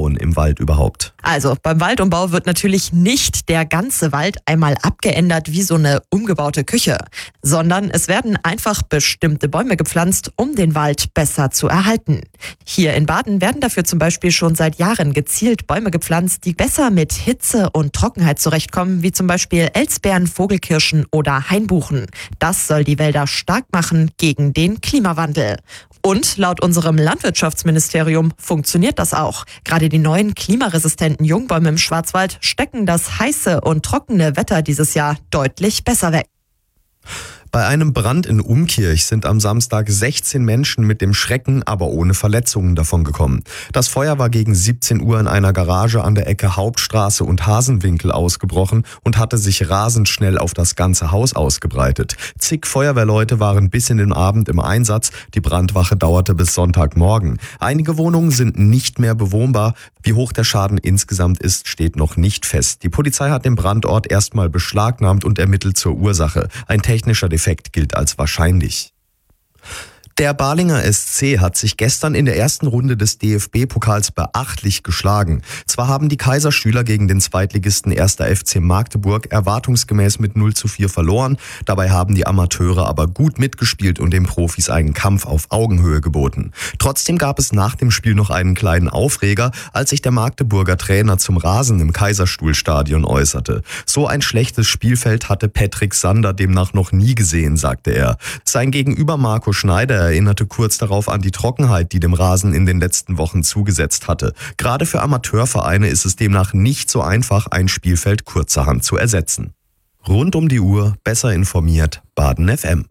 Umbauen im Wald überhaupt? Also beim Waldumbau wird natürlich nicht der ganze Wald einmal abgeändert wie so eine umgebaute Küche, sondern es werden einfach bestimmte Bäume gepflanzt, um den Wald besser zu erhalten. Hier in Baden werden dafür zum Beispiel schon seit Jahren gezielt Bäume gepflanzt, die besser mit Hitze und Trockenheit zurechtkommen, wie zum Beispiel Elsbeeren, Vogelkirschen oder Hainbuchen. Das soll die Wälder stark machen gegen den Klimawandel. Und laut unserem Landwirtschaftsministerium funktioniert das auch. Gerade die neuen klimaresistenten Jungbäume im Schwarzwald stecken das heiße und trockene Wetter dieses Jahr deutlich besser weg. Bei einem Brand in Umkirch sind am Samstag 16 Menschen mit dem Schrecken, aber ohne Verletzungen davongekommen. Das Feuer war gegen 17 Uhr in einer Garage an der Ecke Hauptstraße und Hasenwinkel ausgebrochen und hatte sich rasend schnell auf das ganze Haus ausgebreitet. Zig Feuerwehrleute waren bis in den Abend im Einsatz. Die Brandwache dauerte bis Sonntagmorgen. Einige Wohnungen sind nicht mehr bewohnbar. Wie hoch der Schaden insgesamt ist, steht noch nicht fest. Die Polizei hat den Brandort erstmal beschlagnahmt und ermittelt zur Ursache. Ein technischer Defekt gilt als wahrscheinlich. Der Balinger SC hat sich gestern in der ersten Runde des DFB-Pokals beachtlich geschlagen. Zwar haben die Kaiserschüler gegen den Zweitligisten 1. FC Magdeburg erwartungsgemäß mit 0:4 verloren. Dabei haben die Amateure aber gut mitgespielt und den Profis einen Kampf auf Augenhöhe geboten. Trotzdem gab es nach dem Spiel noch einen kleinen Aufreger, als sich der Magdeburger Trainer zum Rasen im Kaiserstuhlstadion äußerte. So ein schlechtes Spielfeld hatte Patrick Sander demnach noch nie gesehen, sagte er. Sein Gegenüber Marco Schneider erinnerte kurz darauf an die Trockenheit, die dem Rasen in den letzten Wochen zugesetzt hatte. Gerade für Amateurvereine ist es demnach nicht so einfach, ein Spielfeld kurzerhand zu ersetzen. Rund um die Uhr, besser informiert, Baden FM.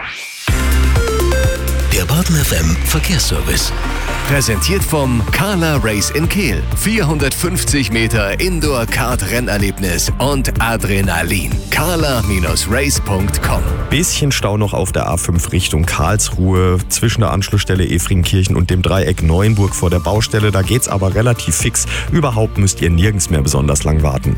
Der Baden FM Verkehrsservice. Präsentiert vom Carla Race in Kehl. 450 Meter Indoor-Kart-Rennerlebnis und Adrenalin. carla-race.com. Bisschen Stau noch auf der A5 Richtung Karlsruhe zwischen der Anschlussstelle Efringkirchen und dem Dreieck Neuenburg vor der Baustelle. Da geht's aber relativ fix. Überhaupt müsst ihr nirgends mehr besonders lang warten.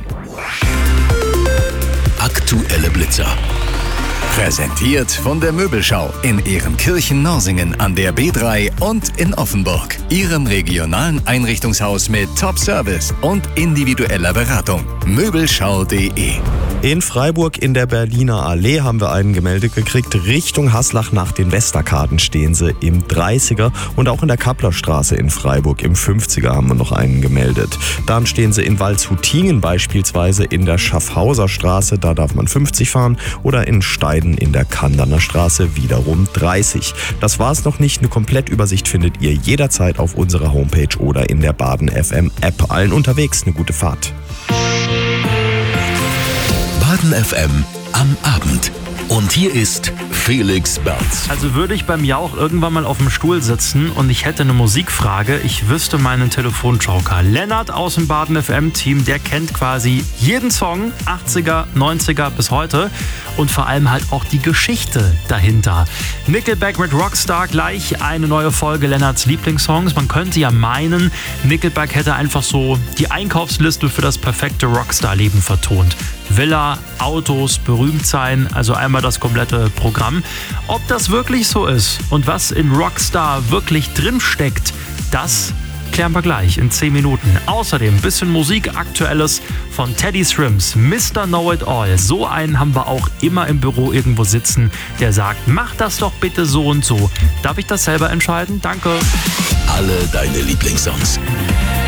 Aktuelle Blitzer. Präsentiert von der Möbelschau in Ehrenkirchen-Norsingen an der B3 und in Offenburg. Ihrem regionalen Einrichtungshaus mit Top-Service und individueller Beratung. Möbelschau.de. In Freiburg in der Berliner Allee haben wir einen gemeldet gekriegt. Richtung Haslach nach den Westerkarten stehen sie im 30er und auch in der Kapplerstraße in Freiburg im 50er haben wir noch einen gemeldet. Dann stehen sie in Waldshutingen beispielsweise in der Schaffhauser Straße, da darf man 50 fahren, oder in Steiden in der Kandaner Straße wiederum 30. Das war's noch nicht. Eine Komplettübersicht findet ihr jederzeit auf unserer Homepage oder in der Baden FM App. Allen unterwegs eine gute Fahrt. Baden FM am Abend. Und hier ist Felix Berz. Also würde ich beim Jauch irgendwann mal auf dem Stuhl sitzen und ich hätte eine Musikfrage, ich wüsste meinen Telefonjoker. Lennart aus dem Baden FM-Team, der kennt quasi jeden Song, 80er, 90er bis heute und vor allem halt auch die Geschichte dahinter. Nickelback mit Rockstar, gleich eine neue Folge Lennarts Lieblingssongs. Man könnte ja meinen, Nickelback hätte einfach so die Einkaufsliste für das perfekte Rockstar-Leben vertont. Villa, Autos, berühmt sein, also einmal das komplette Programm. Ob das wirklich so ist und was in Rockstar wirklich drinsteckt, das klären wir gleich in 10 Minuten. Außerdem ein bisschen Musik, Aktuelles von Teddy Swims, Mr. Know-It-All. So einen haben wir auch immer im Büro irgendwo sitzen, der sagt, mach das doch bitte so und so. Darf ich das selber entscheiden? Danke. Alle deine Lieblingssongs.